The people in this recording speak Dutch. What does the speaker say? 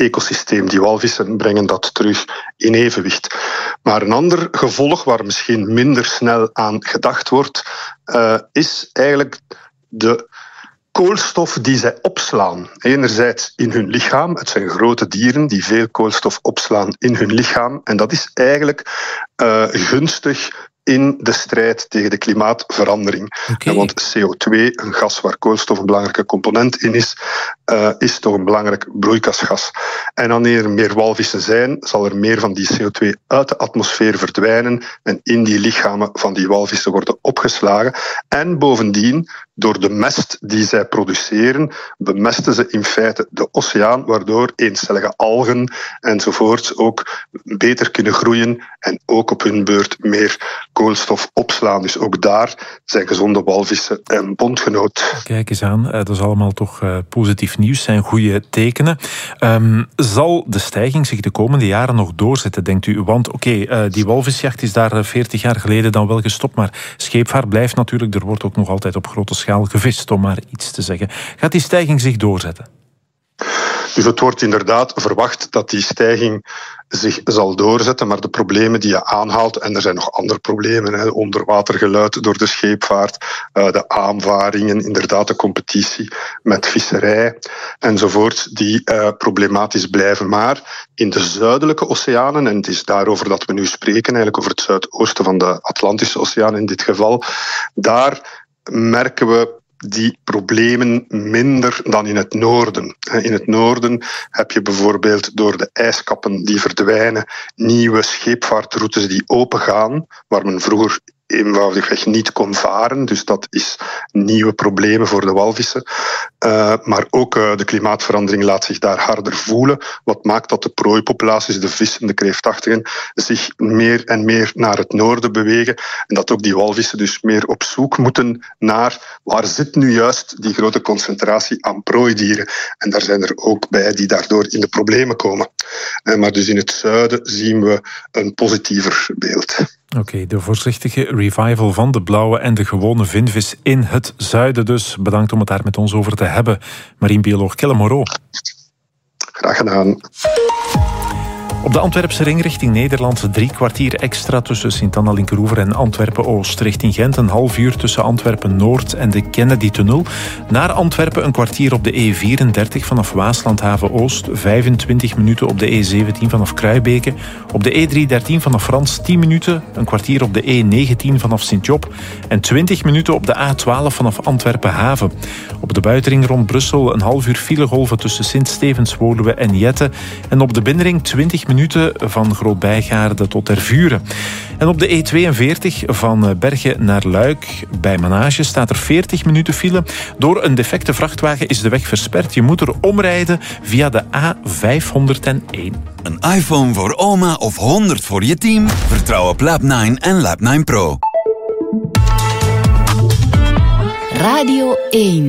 ecosysteem. Die walvissen brengen dat terug in evenwicht. Maar een ander gevolg waar misschien minder snel aan gedacht wordt, is eigenlijk de koolstof die zij opslaan. Enerzijds in hun lichaam. Het zijn grote dieren die veel koolstof opslaan in hun lichaam. En dat is eigenlijk gunstig in de strijd tegen de klimaatverandering. Okay. Want CO2, een gas waar koolstof een belangrijke component in is toch een belangrijk broeikasgas. En wanneer er meer walvissen zijn, zal er meer van die CO2 uit de atmosfeer verdwijnen en in die lichamen van die walvissen worden opgeslagen. En bovendien, door de mest die zij produceren, bemesten ze in feite de oceaan, waardoor eencellige algen enzovoort ook beter kunnen groeien en ook op hun beurt meer koolstof opslaan. Dus ook daar zijn gezonde walvissen een bondgenoot. Kijk eens aan, dat is allemaal toch positief nieuws, zijn goede tekenen. Zal de stijging zich de komende jaren nog doorzetten, denkt u? Want die walvisjacht is daar 40 jaar geleden dan wel gestopt, maar scheepvaart blijft natuurlijk, er wordt ook nog altijd op grote schaal gevist, om maar iets te zeggen. Gaat die stijging zich doorzetten? Dus het wordt inderdaad verwacht dat die stijging zich zal doorzetten, maar de problemen die je aanhaalt, en er zijn nog andere problemen, onderwatergeluid door de scheepvaart, de aanvaringen, inderdaad de competitie met visserij enzovoort, die problematisch blijven. Maar in de zuidelijke oceanen, en het is daarover dat we nu spreken, eigenlijk over het zuidoosten van de Atlantische Oceaan in dit geval, daar merken we die problemen minder dan in het noorden. In het noorden heb je bijvoorbeeld door de ijskappen die verdwijnen nieuwe scheepvaartroutes die opengaan, waar men vroeger eenvoudigweg niet kon varen. Dus dat is nieuwe problemen voor de walvissen. Maar ook de klimaatverandering laat zich daar harder voelen. Wat maakt dat de prooipopulaties, de vissen, de kreeftachtigen, zich meer en meer naar het noorden bewegen. En dat ook die walvissen dus meer op zoek moeten naar waar zit nu juist die grote concentratie aan prooidieren. En daar zijn er ook bij die daardoor in de problemen komen. Maar dus in het zuiden zien we een positiever beeld. Oké, de voorzichtige revival van de blauwe en de gewone vinvis in het zuiden dus. Bedankt om het daar met ons over te hebben. Marinebioloog Kelle Moreau. Graag gedaan. Op de Antwerpse ring richting Nederland 3 kwartier extra tussen Sint-Anna-Linkeroever en Antwerpen-Oost. Richting Gent een half uur tussen Antwerpen-Noord en de Kennedy-tunnel. Naar Antwerpen een kwartier op de E34 vanaf Waaslandhaven-Oost. 25 minuten op de E17 vanaf Kruibeke. Op de E313 vanaf Frans 10 minuten. Een kwartier op de E19 vanaf Sint-Job. En 20 minuten op de A12 vanaf Antwerpen-Haven. Op de buitenring rond Brussel een half uur filegolven tussen Sint-Stevens-Woluwe en Jette. En op de binnenring 20 minuten van Groot-Bijgaarde tot Tervuren. En op de E42 van Bergen naar Luik bij Manage staat er 40 minuten file. Door een defecte vrachtwagen is de weg versperd. Je moet er omrijden via de A501. Een iPhone voor oma of 100 voor je team? Vertrouw op Lab9 en Lab9 Pro. Radio 1.